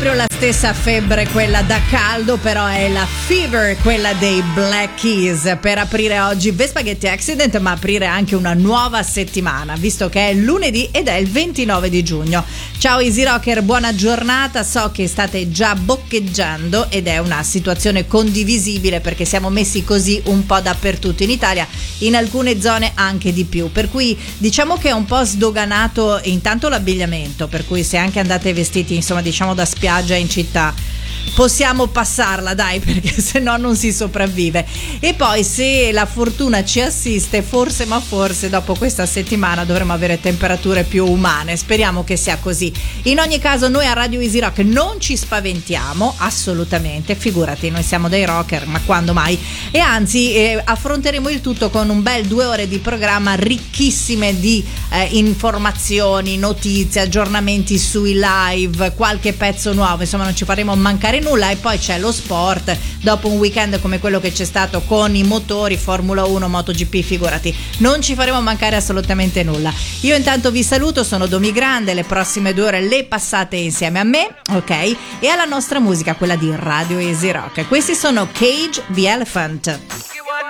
proprio la stessa febbre, quella da caldo, però è la fever, quella dei Black Keys, per aprire oggi Vespaghetti Accident, ma aprire anche una nuova settimana, visto che è lunedì ed è il 29 di giugno. Ciao Easy Rocker, buona giornata, so che state già boccheggiando ed è una situazione condivisibile perché siamo messi così un po' dappertutto in Italia, in alcune zone anche di più, per cui diciamo che è un po' sdoganato intanto l'abbigliamento, per cui se anche andate vestiti insomma diciamo da spiaggia in città possiamo passarla, dai, perché se no non si sopravvive. E poi se la fortuna ci assiste, forse dopo questa settimana dovremo avere temperature più umane, speriamo che sia così. In ogni caso noi a Radio Easy Rock non ci spaventiamo assolutamente, figurati, noi siamo dei rocker, ma quando mai? E anzi affronteremo il tutto con un bel 2 ore di programma ricchissime di informazioni, notizie, aggiornamenti sui live, qualche pezzo nuovo, insomma non ci faremo mancare nulla. E poi c'è lo sport, dopo un weekend come quello che c'è stato con i motori, Formula 1, MotoGP, figurati, non ci faremo mancare assolutamente nulla. Io intanto vi saluto, sono Domi Grande, le prossime 2 ore le passate insieme a me, ok? E alla nostra musica, quella di Radio Easy Rock. Questi sono Cage the Elephant.